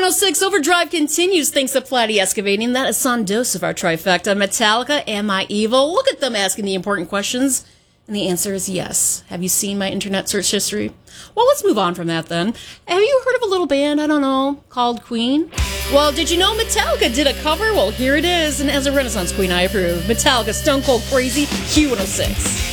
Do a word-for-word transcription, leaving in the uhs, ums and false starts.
one oh six Overdrive continues thanks to Platty Excavating. That is son dose of our trifecta. Metallica, Am I Evil? Look at them asking the important questions. And the answer is yes. Have you seen my internet search history? Well, let's move on from that then. Have you heard of a little band, I don't know, called Queen? Well, did you know Metallica did a cover? Well, here it is. And as a Renaissance Queen, I approve. Metallica, Stone Cold Crazy, Q one oh six.